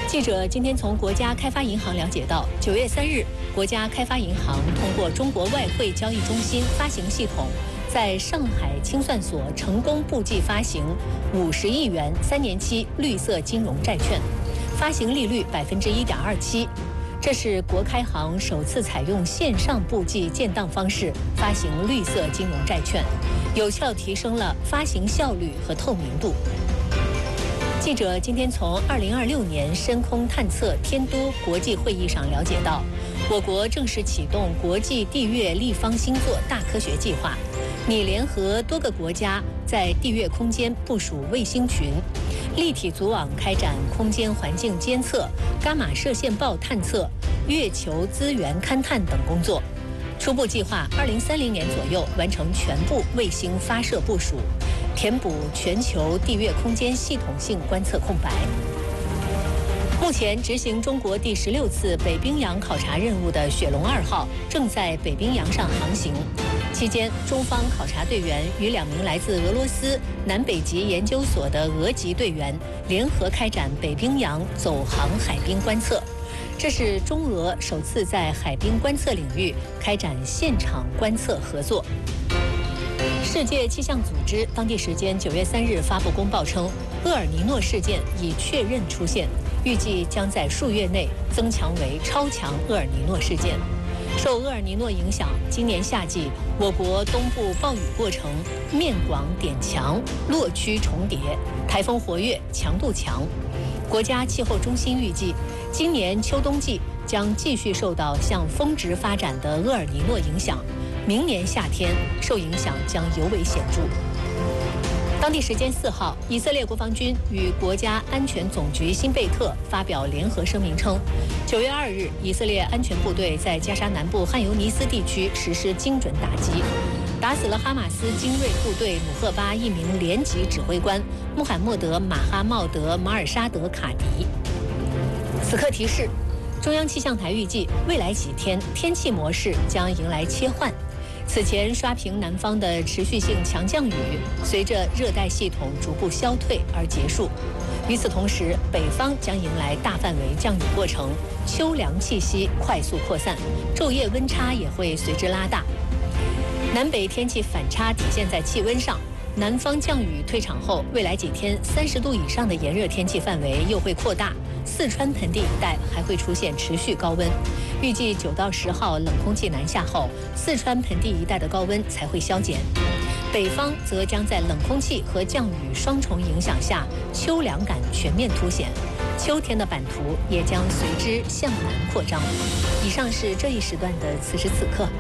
记者今天从国家开发银行了解到，9月3日，国家开发银行通过中国外汇交易中心发行系统，在上海清算所成功布季发行50亿元3年期绿色金融债券，发行利率1.27%。这是国开行首次采用线上布季建档方式发行绿色金融债券，有效提升了发行效率和透明度。记者今天从2026年深空探测天都国际会议上了解到，我国正式启动国际地月立方星座大科学计划，拟联合多个国家在地月空间部署卫星群，立体组网开展空间环境监测、伽马射线暴探测、月球资源勘探等工作。初步计划2030年左右完成全部卫星发射部署，填补全球地月空间系统性观测空白。目前执行中国第16次北冰洋考察任务的雪龙2号正在北冰洋上航行，期间中方考察队员与2名来自俄罗斯南北极研究所的俄籍队员联合开展北冰洋走航海冰观测。这是中俄首次在海冰观测领域开展现场观测合作。世界气象组织当地时间9月3日发布公报称，厄尔尼诺事件已确认出现，预计将在数月内增强为超强厄尔尼诺事件。受厄尔尼诺影响，今年夏季我国东部暴雨过程面广点强，落区重叠，台风活跃，强度强。国家气候中心预计，今年秋冬季将继续受到向峰值发展的厄尔尼诺影响，明年夏天受影响将尤为显著。当地时间4号，以色列国防军与国家安全总局新贝特发表联合声明称，9月2日，以色列安全部队在加沙南部汉尤尼斯地区实施精准打击，打死了哈马斯精锐部队努赫巴一名连级指挥官穆罕默德·马哈茂德·马尔沙德·卡迪。此刻提示，中央气象台预计未来几天天气模式将迎来切换。此前刷屏南方的持续性强降雨，随着热带系统逐步消退而结束。与此同时，北方将迎来大范围降雨过程，秋凉气息快速扩散，昼夜温差也会随之拉大。南北天气反差体现在气温上，南方降雨退场后，未来几天30度以上的炎热天气范围又会扩大，四川盆地一带还会出现持续高温。预计9到10号冷空气南下后，四川盆地一带的高温才会消减。北方则将在冷空气和降雨双重影响下，秋凉感全面凸显，秋天的版图也将随之向南扩张。以上是这一时段的此时此刻。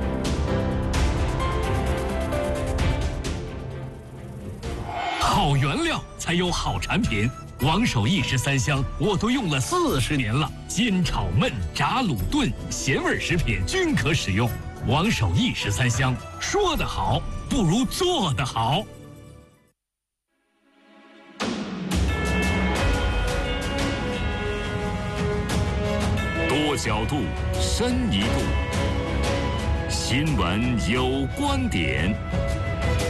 好原料才有好产品。王守义13香我都用了40年了，煎炒焖炸卤炖咸味食品均可使用。王守义13香，说得好不如做得好。多角度，深一度。新闻有观点，